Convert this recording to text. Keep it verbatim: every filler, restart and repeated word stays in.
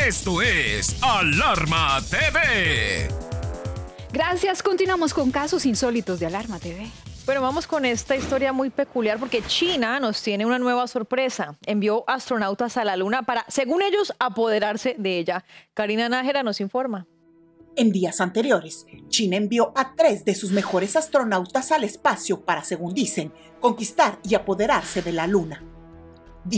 Esto es Alarma T V. Gracias, continuamos con casos insólitos de Alarma T V. Bueno, vamos con esta historia muy peculiar porque China nos tiene una nueva sorpresa. Envió astronautas a la Luna para, según ellos, apoderarse de ella. Karina Nájera nos informa. En días anteriores, China envió a tres de sus mejores astronautas al espacio para, según dicen, conquistar y apoderarse de la Luna.